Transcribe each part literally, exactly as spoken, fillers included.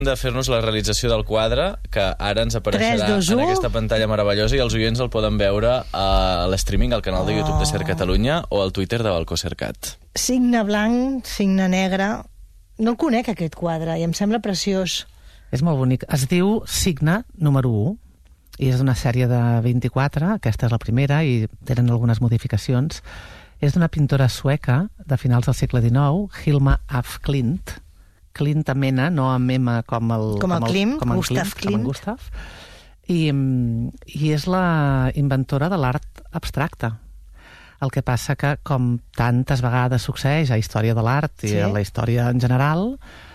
de fer-nos la realització del quadre, que ara ens apareixerà tres, dos, en u. aquesta pantalla meravellosa i els oients el poden veure a l'streaming, al canal de YouTube de Ser Catalunya o al Twitter de Balcó Cercat. Signe blanc, signe negre... No el conec, aquest quadre, i em sembla preciós. És molt bonic. Es diu Signe número u, i és d'una sèrie de vint-i-quatre, aquesta és la primera, i tenen algunes modificacions. És d'una pintora sueca de finals del segle dinou, Hilma af Klint, Klint amb N, no amb M com el... Com el Klim, com el Gustav Klimt. Klimt. Gustav. I, I és la inventora de l'art abstracte. El que passa que, com tantes vegades succeeix a història de l'art i Sí. a la història en general,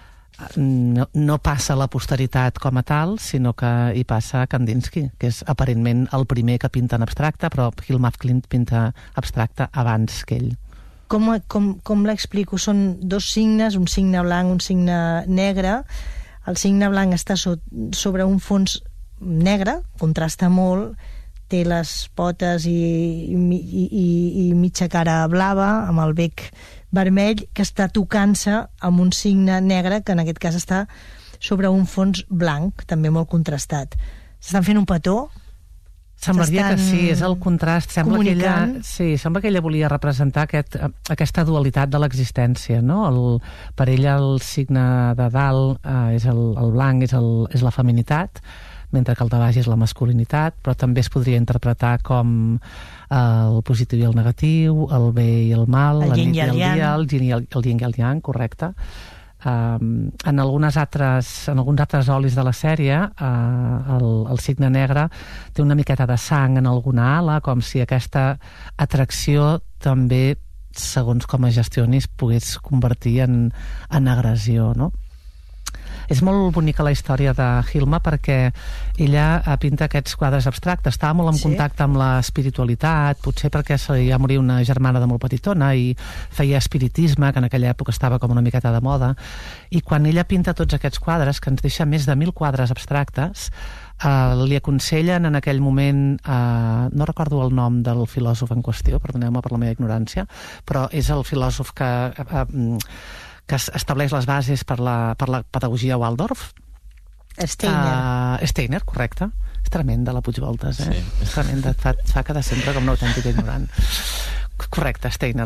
no, no passa a la posteritat com a tal, sinó que hi passa Kandinsky, que és aparentment el primer que pinta en abstracte, però Hilma af Klint pinta abstracte abans que ell. Com, com, com l'explico? Són dos signes, un signe blanc, un signe negre. El signe blanc està so, sobre un fons negre, contrasta molt, té les potes i, i, i, i mitja cara blava, amb el bec vermell, que està tocant-se amb un signe negre, que en aquest cas està sobre un fons blanc, també molt contrastat. S'estan fent un petó. Semblaria que sí, és el contrast. Sembla que ella, sí, sembla que ella volia representar aquest, aquesta dualitat de l'existència, no? El, per ella el signe de dalt eh, és el, el blanc, és, el, és la feminitat, mentre que el de baix és la masculinitat, però també es podria interpretar com eh, el positiu i el negatiu, el bé i el mal, el la yin nit i el i el yang. dia, el yin i el, el yin i el yang, correcte. Um, en, algunes altres, en alguns altres olis de la sèrie uh, el, el signe negre té una miqueta de sang en alguna ala, com si aquesta atracció també, segons com es gestioni, es pogués convertir en, en agressió, no? És molt bonica la història de Hilma perquè ella pinta aquests quadres abstractes. Estava molt en Sí. contacte amb l'espiritualitat, potser perquè se li va morir una germana de molt petitona i feia espiritisme, que en aquella època estava com una miqueta de moda. I quan ella pinta tots aquests quadres, que ens deixa més de mil quadres abstractes, eh, li aconsellen en aquell moment, eh, no recordo el nom del filòsof en qüestió, perdoneu-me per la meva ignorància, però és el filòsof que... Eh, que estableix les bases per la, per la pedagogia Waldorf. Steiner. Uh, Steiner, correcte. És tremenda la Puigvoltes, eh? Sí. És tremenda, et fa, et fa quedar sempre com una autèntica ignorant. Correcte, Steiner.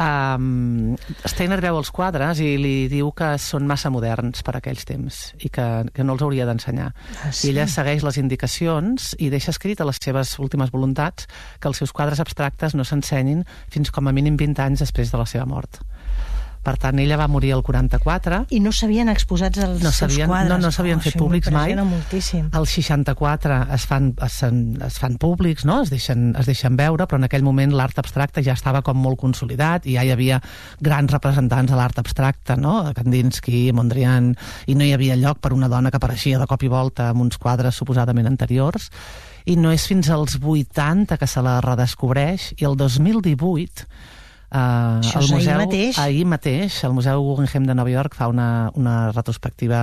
Um, Steiner veu els quadres i li diu que són massa moderns per a aquells temps i que, que no els hauria d'ensenyar. Ah, sí? I ella segueix les indicacions i deixa escrit a les seves últimes voluntats que els seus quadres abstractes no s'ensenyin fins com a mínim vint anys després de la seva mort. Per tant, ella va morir al quaranta-quatre. I no s'havien exposats els no seus quadres. No, no s'havien oh, fet públics mai. Moltíssim. Al seixanta-quatre es fan, es, es fan públics, no? es, deixen, es deixen veure, però en aquell moment l'art abstracte ja estava com molt consolidat i ja hi havia grans representants de l'art abstracte, no? Kandinsky, Mondrian, i no hi havia lloc per una dona que apareixia de cop i volta amb uns quadres suposadament anteriors. I no és fins als vuitanta que se la redescobreix, i el dos mil divuit Uh, Això el és museu, ahir mateix? ahir mateix, el Museu Guggenheim de Nova York fa una, una retrospectiva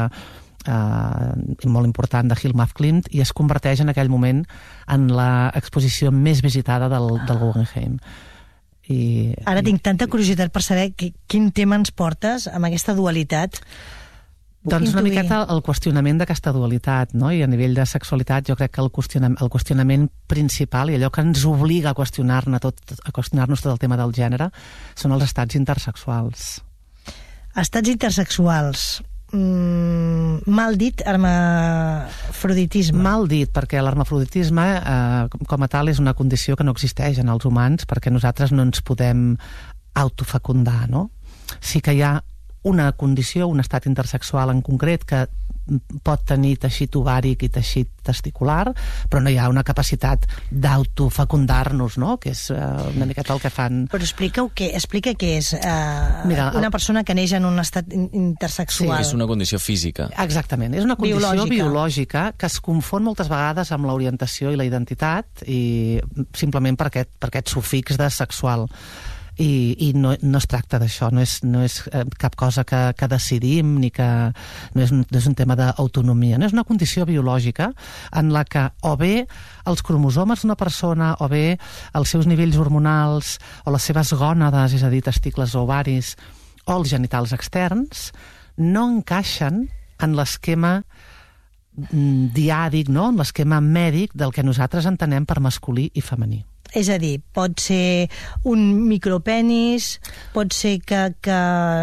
uh, molt important de Hilma af Klint i es converteix en aquell moment en l'exposició més visitada del, del Guggenheim. I, Ara i, tinc tanta curiositat per saber que, quin tema ens portes amb aquesta dualitat. Doncs una intuir. miqueta el qüestionament d'aquesta dualitat, no? I a nivell de sexualitat jo crec que el qüestionament, el qüestionament principal i allò que ens obliga a qüestionar-ne tot, a qüestionar-nos tot el tema del gènere són els estats intersexuals. Estats intersexuals. Mm, mal dit hermafroditisme. Mal dit, perquè l'hermafroditisme eh, com a tal és una condició que no existeix en els humans perquè nosaltres no ens podem autofecundar, no? Sí que hi ha una condició, un estat intersexual en concret que pot tenir teixit ovàric i teixit testicular, però no hi ha una capacitat d'autofecundar-nos, no? Que és uh, una miqueta el que fan... Però explica què, explica què és uh, Mira, una el... persona que neix en un estat intersexual. Sí, és una condició física. Exactament, és una condició biològica, biològica que es confon moltes vegades amb l'orientació i la identitat i simplement per aquest, per aquest sufix de sexual. i, i no, no es tracta d'això, no és, no és eh, cap cosa que, que decidim ni que no és, no és un tema d'autonomia, no és una condició biològica en la que o bé els cromosomes d'una persona o bé els seus nivells hormonals o les seves gònades, és a dir, testicles o ovaris o els genitals externs no encaixen en l'esquema diàdic, no? En l'esquema mèdic del que nosaltres entenem per masculí i femení. És a dir, pot ser un micropenis, pot ser que, que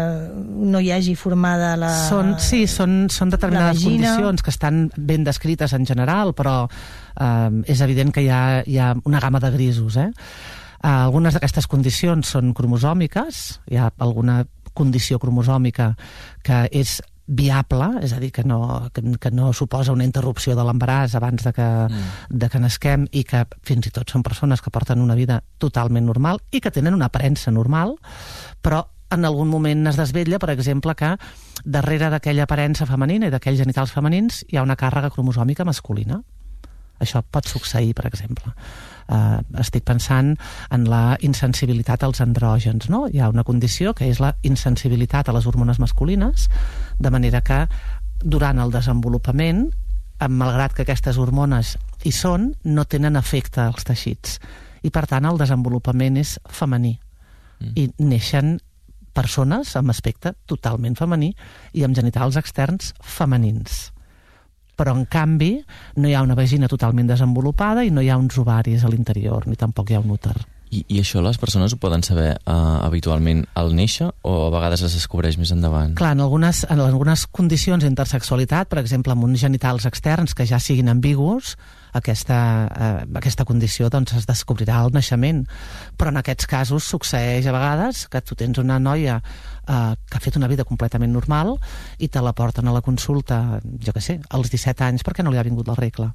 no hi hagi formada la... Són, sí, són, són determinades vagina. Condicions que estan ben descrites en general, però eh, és evident que hi ha, hi ha una gamma de grisos. Eh? Eh, algunes d'aquestes condicions són cromosòmiques, hi ha alguna condició cromosòmica que és viable, és a dir, que no, que, que no suposa una interrupció de l'embaràs abans de que, mm. de que nasquem, i que fins i tot són persones que porten una vida totalment normal i que tenen una aparença normal, però en algun moment es desvetlla, per exemple, que darrere d'aquella aparença femenina i d'aquells genitals femenins hi ha una càrrega cromosòmica masculina. Això pot succeir, per exemple. Uh, estic pensant en la insensibilitat als andrògens, no? Hi ha una condició que és la insensibilitat a les hormones masculines, de manera que durant el desenvolupament, malgrat que aquestes hormones hi són, no tenen efecte als teixits. I per tant el desenvolupament és femení. Mm. I neixen persones amb aspecte totalment femení i amb genitals externs femenins. Però, en canvi, no hi ha una vagina totalment desenvolupada i no hi ha uns ovaris a l'interior, ni tampoc hi ha un úter. I, i això les persones ho poden saber uh, habitualment al néixer o a vegades es descobreix més endavant? Clar, en algunes, en algunes condicions d'intersexualitat, per exemple, amb uns genitals externs que ja siguin ambigus, aquesta, eh, aquesta condició doncs, es descobrirà al naixement. Però en aquests casos succeeix a vegades que tu tens una noia eh, que ha fet una vida completament normal i te la porten a la consulta, jo què sé, als disset anys perquè no li ha vingut la regla.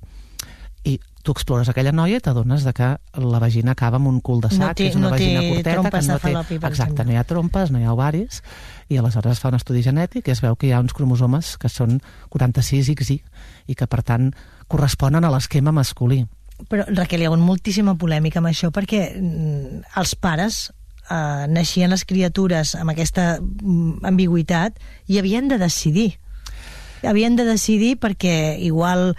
I tu explores aquella noia i t'adones de que la vagina acaba amb un cul de sac, no té, que és una no vagina té curteta, trompes que no de fal·lopi, té... per Exacte, exemple. no hi ha trompes, no hi ha ovaris, i aleshores es fa un estudi genètic i es veu que hi ha uns cromosomes que són quaranta-sis ics i i que, per tant, corresponen a l'esquema masculí. Però, Raquel, hi ha moltíssima polèmica amb això, perquè mm, els pares eh, naixien les criatures amb aquesta mm, ambigüitat i havien de decidir. Havien de decidir perquè igual...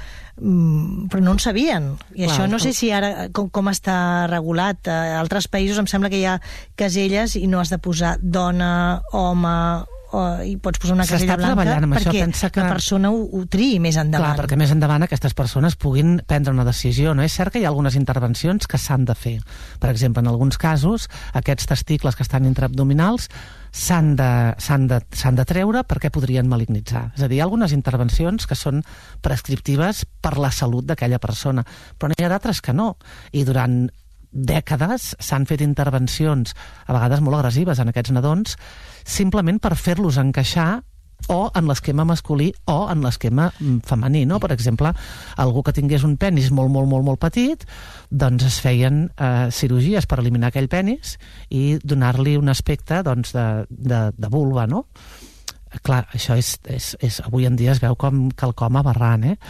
Mm, però no en sabien. I Clar, això no sé si ara com, com està regulat. A altres països em sembla que hi ha caselles i no has de posar dona, home... O, i pots posar una casella blanca perquè això, que... la persona ho, ho triï més endavant. Clar, perquè més endavant aquestes persones puguin prendre una decisió. No és cert que hi ha algunes intervencions que s'han de fer. Per exemple, en alguns casos, aquests testicles que estan intraabdominals s'han de, s'han de, s'han de treure perquè podrien malignitzar. És a dir, hi ha algunes intervencions que són prescriptives per la salut d'aquella persona, però n'hi ha d'altres que no. I durant dècades s'han fet intervencions, a vegades molt agressives en aquests nadons, simplement per fer-los encaixar o en l'esquema masculí o en l'esquema femení, no? Per exemple, algú que tingués un penis molt, molt, molt, molt petit, doncs es feien eh, cirurgies per eliminar aquell penis i donar-li un aspecte doncs, de, de, de vulva, no? Clar, això és, és, és, avui en dia es veu com quelcom aberrant, eh?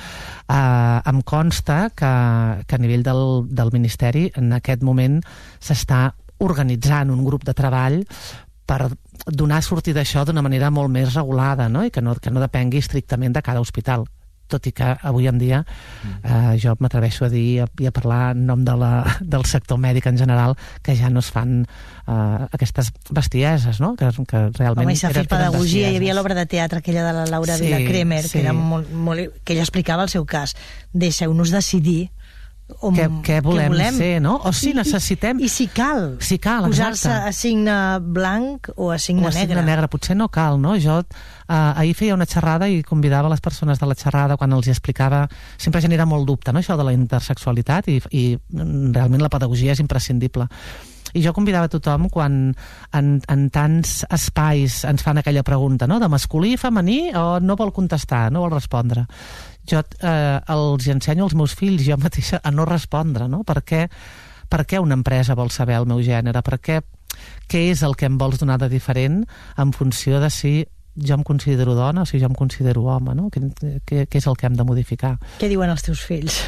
Uh, em consta que, que a nivell del, del Ministeri en aquest moment s'està organitzant un grup de treball per donar sortida a això d'una manera molt més regulada, no? I que no, que no depengui estrictament de cada hospital. Tot i que avui en dia eh, jo m'atreveixo a dir i a parlar en nom de la, del sector mèdic en general, que ja no es fan eh, aquestes bestieses, no? Que, que realment... Home, i s'ha fet pedagogia, hi havia l'obra de teatre aquella de la Laura sí, Vila-Kremer, sí. que, era molt, molt, que ella explicava el seu cas. Deixeu-nos decidir on, què, què, volem què volem ser, no? O si I, necessitem... I, i si cal, si cal posar-se a signe blanc o a signe o a negre. signe negre. Potser no cal, no? Jo eh, ahir feia una xerrada i convidava les persones de la xerrada quan els hi explicava... Sempre genera molt dubte, no?, això de la intersexualitat, i, i realment la pedagogia és imprescindible. I jo convidava tothom quan en, en tants espais ens fan aquella pregunta, no?, de masculí, femení, o no vol contestar, no vol respondre. Jo eh, els ensenyo als meus fills, jo mateixa, a no respondre, no? Per què, per què una empresa vol saber el meu gènere? Per què, què és el que em vols donar de diferent en funció de si jo em considero dona o si jo em considero home, no? Què, què, què és el que hem de modificar? Què diuen els teus fills?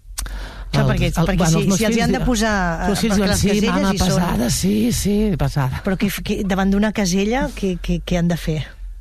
Clar, El, perquè el, perquè bueno, si, si els hi han de posar els fills diuen, les sí, caselles mama, hi són. pesada, sí, sí, pesada. Però que, que, davant d'una casella, què, què, què han de fer?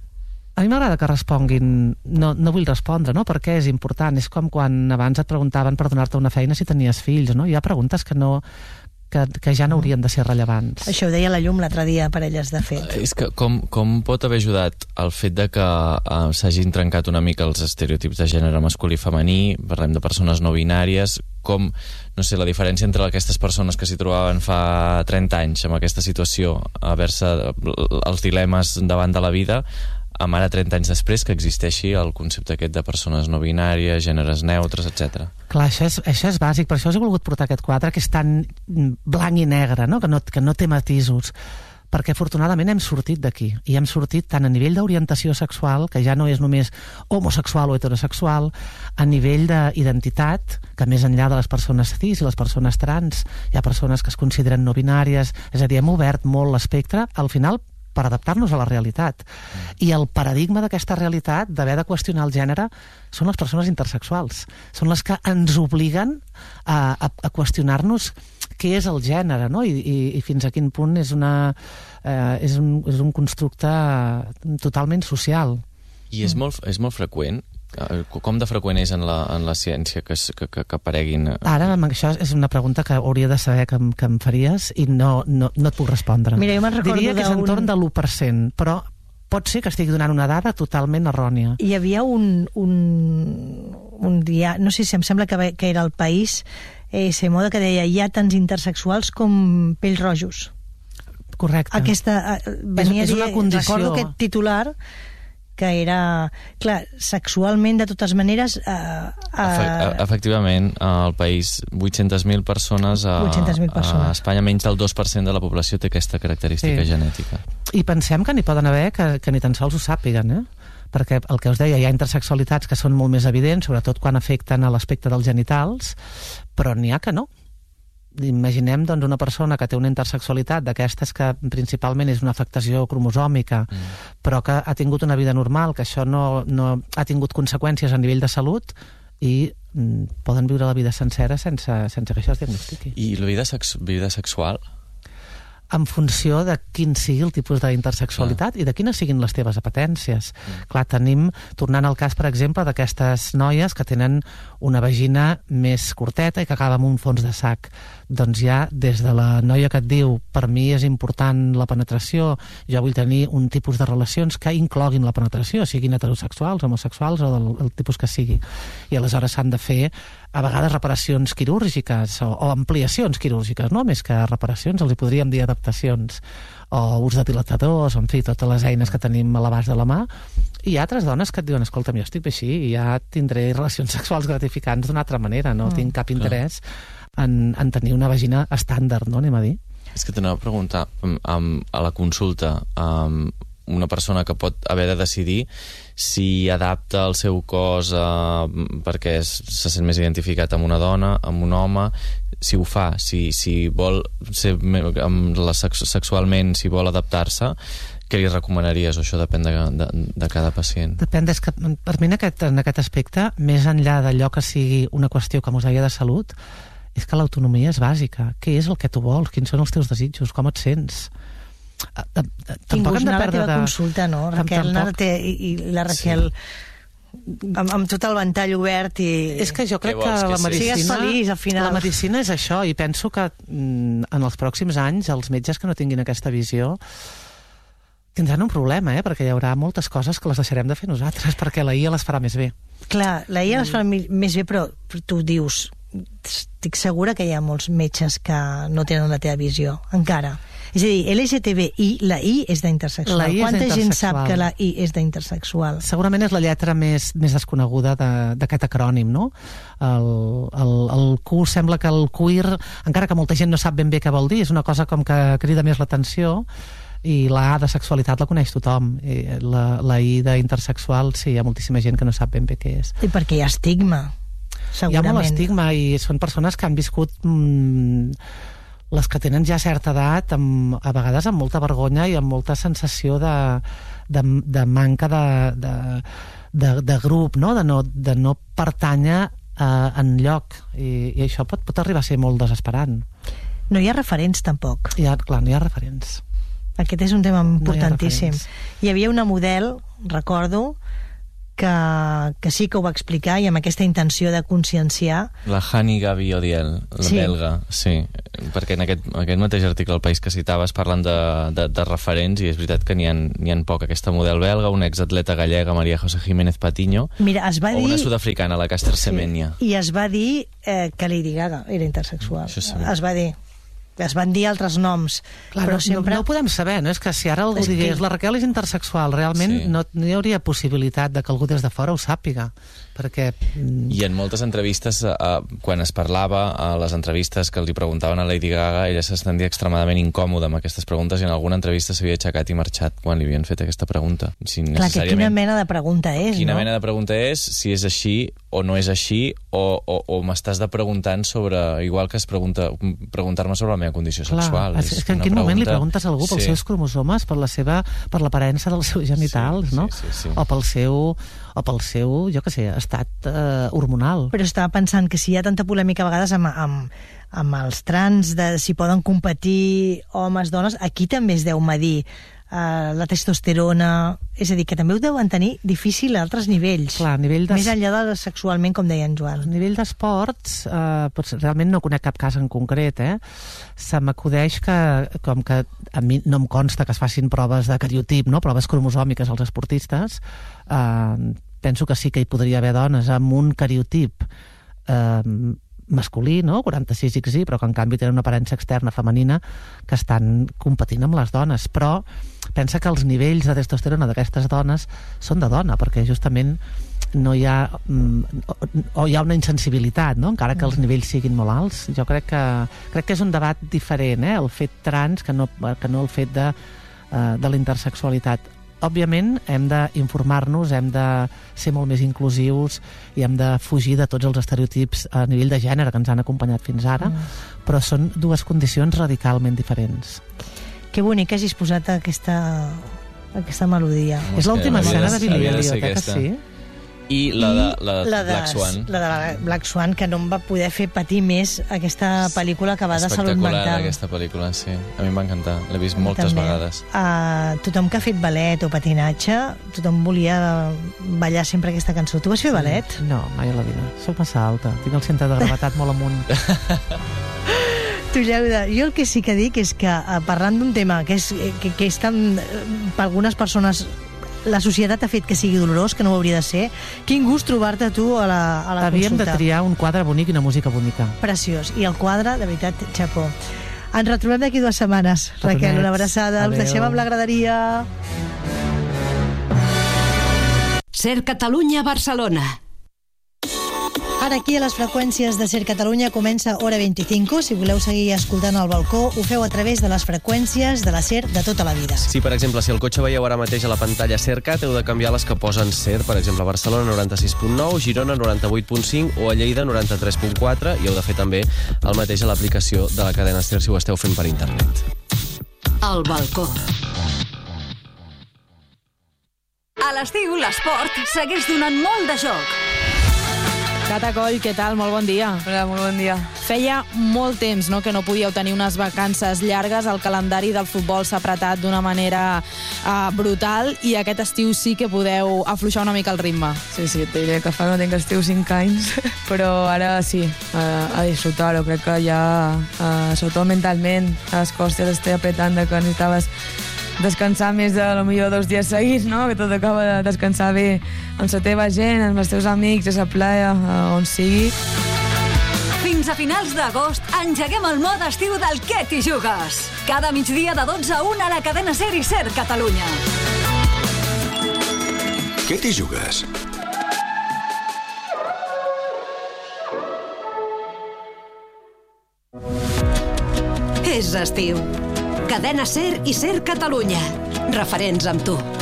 A mi m'agrada que responguin, no, no vull respondre, no? Perquè és important. És com quan abans et preguntaven per donar-te una feina si tenies fills, no? Hi ha preguntes que no, que, que ja no haurien de ser rellevants. Això ho deia la Llum l'altre dia, Parelles de fet. És que com, com pot haver ajudat el fet de que uh, s'hagin trencat una mica els estereotips de gènere masculí i femení, parlem de persones no binàries, com, no sé, la diferència entre aquestes persones que s'hi trobaven fa trenta anys amb aquesta situació, a veure-se els dilemes davant de la vida, amb ara trenta anys després que existeixi el concepte aquest de persones no binàries, gèneres neutres, etcètera. Clar, això és, això és bàsic, per això us he volgut portar aquest quadre que és tan blanc i negre, no? Que, no, que no té matisos, perquè afortunadament hem sortit d'aquí, i hem sortit tant a nivell d'orientació sexual, que ja no és només homosexual o heterosexual, a nivell d'identitat, que més enllà de les persones cis i les persones trans, hi ha persones que es consideren no binàries, és a dir, hem obert molt l'espectre, al final per adaptar-nos a la realitat. I el paradigma d'aquesta realitat, d'haver de qüestionar el gènere, són les persones intersexuals. Són les que ens obliguen a, a, a qüestionar-nos què és el gènere, no? I, i, i fins a quin punt és, una, eh, és, un, és un constructe totalment social. I és molt, és molt freqüent? Com de freqüent és en la, en la ciència que, que, que, que apareguin? Ara, això és una pregunta que hauria de saber que, em, que em faries i no, no, no et puc respondre. Mira, jo me'n recordo Diria que és un... entorn de l'u per cent, però pot ser que estigui donant una dada totalment errònia. Hi havia un, un, un dia, no sé si em sembla que, que era El País, eh, se moda que deia hi ha tants intersexuals com pells rojos. Correcte. Aquesta, eh, venia és, és una condició. Recordo aquest titular que era, clar, sexualment de totes maneres eh, eh... efectivament, al país vuit-centes mil persones, a, vuit-centes mil persones. A Espanya menys del dos per cent de la població té aquesta característica sí. genètica. I pensem que n'hi poden haver que, que ni tan sols ho sàpiguen, eh? Perquè el que us deia, hi ha intersexualitats que són molt més evidents, sobretot quan afecten a l'aspecte dels genitals, però n'hi ha que no. Imaginem doncs, una persona que té una intersexualitat d'aquestes que principalment és una afectació cromosòmica, mm. però que ha tingut una vida normal, que això no, no ha tingut conseqüències a nivell de salut i mm, poden viure la vida sencera sense, sense que això es diagnostiqui. I la vida, sex vida sexual? En funció de quin sigui el tipus d'intersexualitat i de quines siguin les teves apetències. Mm. Clar, tenim, tornant al cas, per exemple, d'aquestes noies que tenen una vagina més curteta i que acaba amb un fons de sac. Doncs ja, des de la noia que et diu per mi és important la penetració, jo vull tenir un tipus de relacions que incloguin la penetració, siguin heterosexuals, homosexuals o del el tipus que sigui. I aleshores s'han de fer a vegades reparacions quirúrgiques o, o ampliacions quirúrgiques, no? Més que reparacions, els hi podríem dir adaptacions o ús de dilatadors, en fi, totes les eines que tenim a l'abast de la mà. I hi ha altres dones que et diuen, escolta, jo estic bé així i ja tindré relacions sexuals gratificants d'una altra manera, no mm, tinc cap interès en, en tenir una vagina estàndard, no? Anem a dir. És que t'anava a preguntar, um, a la consulta, um, una persona que pot haver de decidir si adapta el seu cos uh, perquè es, se sent més identificat amb una dona, amb un home, si ho fa, si, si vol ser amb la sex sexualment, si vol adaptar-se, què li recomanaries? O això depèn de, de, de cada pacient? Depèn, és que per mi en aquest, en aquest aspecte, més enllà d'allò que sigui una qüestió, com us deia, de salut, és que l'autonomia és bàsica. Què és el que tu vols? Quins són els teus desitjos? Com et sents? Tinc una la teva de... consulta, no? Raquel, tampoc... té, i, i la Raquel sí. amb, amb tot el ventall obert i... És que jo crec que, que la medicina... Sigues feliç, al final. La medicina és això, i penso que mm, en els pròxims anys els metges que no tinguin aquesta visió tindran un problema, eh? Perquè hi haurà moltes coses que les deixarem de fer nosaltres, perquè la I A les farà més bé. Clar, la I A les farà mm. més bé, però tu dius, estic segura que hi ha molts metges que no tenen la teva visió, encara. És a dir, L G T B I, la I és d'intersexual. Quanta gent sap que la I és d'intersexual? Segurament és la lletra més, més desconeguda d'aquest acrònim, no? El, el, el Q sembla que el queer, encara que molta gent no sap ben bé què vol dir, és una cosa com que crida més l'atenció, i la A de sexualitat la coneix tothom. I la, la I d'intersexual, sí, hi ha moltíssima gent que no sap ben bé què és. I perquè hi ha estigma, segurament. Hi ha molt estigma i són persones que han viscut... Mmm, les que tenen ja certa edat, amb, a vegades amb molta vergonya i amb molta sensació de, de, de manca de, de, de, de grup, no? De, no, de no pertànyer eh, en lloc. I, i això pot, pot arribar a ser molt desesperant. No hi ha referents, tampoc. Hi ha, clar, no hi ha referents. Aquest és un tema importantíssim. No hi, hi havia una model, recordo, que, que sí que ho va explicar i amb aquesta intenció de conscienciar. La Hani Gavi Odiel, la Sí. belga, sí, perquè en aquest, aquest mateix article al País que citaves parlen de, de, de referents i és veritat que n'hi ha, n'hi ha poc. Aquesta model belga, una exatleta gallega, Maria José Jiménez Patiño, Mira, es va o dir... una sud-africana, la Caster Semenya. I es va dir eh, que Lady Gaga era intersexual. Això sí. Es va dir. Es van dir altres noms. Clar, però no, sempre... no ho podem saber, no? És que si ara algú És que- digués la Raquel és intersexual, realment Sí. no, no hi hauria possibilitat de que algú des de fora ho sàpiga, perquè... mm, I en moltes entrevistes, eh, quan es parlava, a les entrevistes que li preguntaven a Lady Gaga, ella se sentia extremadament incòmoda amb aquestes preguntes i en alguna entrevista s'havia aixecat i marxat quan li havien fet aquesta pregunta. Si Clar, que quina mena de pregunta és, Quina no? mena de pregunta és, si és així o no és així, o, o, o m'estàs de preguntant sobre... Igual que es pregunta, preguntar-me sobre la meva condició Clar, sexual. és, és que en quin moment li preguntes a algú pels Sí. seus cromosomes, per la seva, per l'aparença dels seus genitals, Sí, no? sí, sí, sí. O pel seu, o pel seu, jo què sé, estat eh, hormonal. Però estava pensant que si hi ha tanta polèmica a vegades amb, amb, amb els trans, de si poden competir homes, dones, aquí també es deu medir uh, la testosterona, és a dir, que també ho deuen tenir difícil a altres nivells. Clar, a nivell de... Més enllà de sexualment, com deia en Joan. A nivell d'esports, eh, doncs realment no conec cap cas en concret, eh? Se m'acudeix que, com que a mi no em consta que es facin proves de cariotip, no? Proves cromosòmiques als esportistes, eh, penso que sí que hi podria haver dones amb un cariotip eh, masculí, no? quaranta-sis ics i, però que en canvi tenen una aparença externa femenina que estan competint amb les dones. Però pensa que els nivells de testosterona d'aquestes dones són de dona, perquè justament no hi ha o hi ha una insensibilitat, no? Encara que els nivells siguin molt alts. Jo crec que, crec que és un debat diferent, eh? El fet trans que no, que no el fet de, uh, de la intersexualitat. Òbviament hem d'informar-nos, hem de ser molt més inclusius i hem de fugir de tots els estereotips a nivell de gènere que ens han acompanyat fins ara, mm. però són dues condicions radicalment diferents. Que bonic que hagis posat aquesta, aquesta melodia. És l'última escena de Billy Elliot, eh, que sí? I la de, la de la de Black Swan. La de Black Swan, que no em va poder fer patir més aquesta pel·lícula que va de salut mental. Espectacular aquesta pel·lícula, sí. A mi em va encantar. L'he vist moltes També. vegades. Uh, tothom que ha fet ballet o patinatge, tothom volia ballar sempre aquesta cançó. Tu vas fer ballet? No, mai a la vida. Soc massa alta. Tinc el centre de gravetat molt amunt. Tu, Lleuda, jo el que sí que dic és que uh, parlant d'un tema que és, que, que és tan, uh, per algunes persones la societat ha fet que sigui dolorós, que no ho hauria de ser. Quin gust trobar-te tu a la, a la Havíem consulta. de triar un quadre bonic i una música bonica. Preciós. I el quadre, de veritat, xapó. Ens retrobem d'aquí dues setmanes. Retornets. Raquel, una abraçada. Adéu. Us deixem amb la graderia. Ser Catalunya Barcelona. Ara aquí a les freqüències de Ser Catalunya comença Hora vint-i-cinc. Si voleu seguir escoltant al balcó, ho feu a través de les freqüències de la Ser de tota la vida. Sí, per exemple, si el cotxe veieu ara mateix a la pantalla SERCAT, heu de canviar les que posen SER, per exemple, a Barcelona noranta-sis punt nou, Girona noranta-vuit punt cinc o a Lleida noranta-tres punt quatre, i heu de fer també el mateix a l'aplicació de la cadena SER si ho esteu fent per internet. El balcó. A l'estiu, l'esport segueix donant molt de joc. Cata Coll, què tal? Molt bon dia. Hola, molt bon dia. Feia molt temps, no?, que no podíeu tenir unes vacances llargues. El calendari del futbol s'ha apretat d'una manera uh, brutal i aquest estiu sí que podeu afluixar una mica el ritme. Sí, sí, et diré que fa que no tinc estiu cinc anys, però ara sí, a, a disfrutar-ho. Crec que ja, uh, sobretot mentalment, a les costes estic apretant de que necessitaves descansar més de, lo millor, dos dies seguits, no? Que tot acaba de descansar bé amb la teva gent, amb els teus amics, a la playa, on sigui. Fins a finals d'agost engeguem el mode estiu del Què t'hi jugues? Cada migdia de dotze a una a la cadena SER i SER Catalunya. Què t'hi jugues? És estiu. Cadena SER i SER Catalunya. Referents amb tu.